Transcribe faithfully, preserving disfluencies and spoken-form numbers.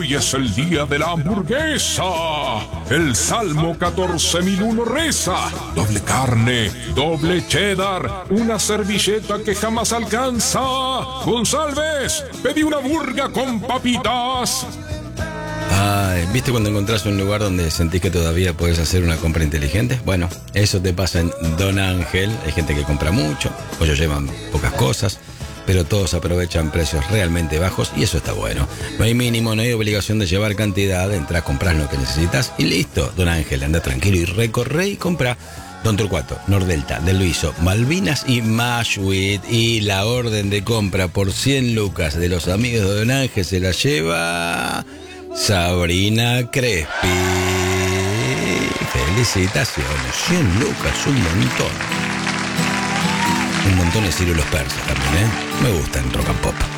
Hoy es el día de la hamburguesa. El Salmo catorce mil uno reza: doble carne, doble cheddar, una servilleta que jamás alcanza. González, pedí una burga con papitas. Ay, ¿viste cuando encontrás un lugar donde sentís que todavía puedes hacer una compra inteligente? Bueno, eso te pasa en Don Ángel. Hay gente que compra mucho, ellos llevan pocas cosas, pero todos aprovechan precios realmente bajos y eso está bueno. No hay mínimo, no hay obligación de llevar cantidad, entrás, comprás lo que necesitas y listo. Don Ángel, anda tranquilo y recorre y compra. Don Torcuato, Nordelta, Del Luiso, Malvinas y Mashwit. Y la orden de compra por cien lucas de los amigos de Don Ángel se la lleva Sabrina Crespi. Felicitaciones, cien lucas, un montón. Un montón de Ciro los Persas también, ¿eh? Me gusta en Rock and Pop.